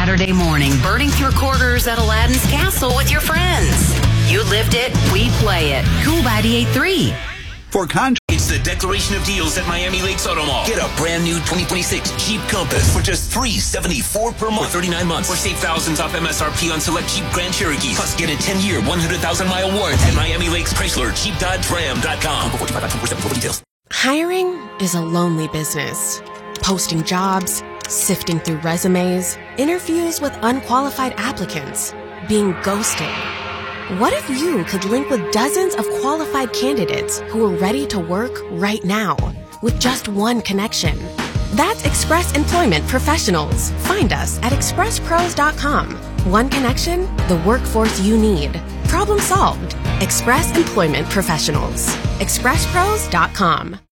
Saturday morning, burning through quarters at Aladdin's Castle with your friends. You lived it, we play it. Cool 98.3. For contract. It's the declaration of deals at Miami Lakes Auto Mall. Get a brand new 2026 Jeep Compass for just $374 per month for 39 months. Or save thousands off MSRP on select Jeep Grand Cherokees. Plus, get a 10-year, 100,000-mile warranty at Miami Lakes Chrysler, Jeep.Ram.com. For details. Hiring is a lonely business. Posting jobs, sifting through resumes, interviews with unqualified applicants, being ghosted. What if you could link with dozens of qualified candidates who are ready to work right now with just one connection? That's Express Employment Professionals. Find us at expresspros.com. One connection, the workforce you need. Problem solved. Express Employment Professionals. expresspros.com.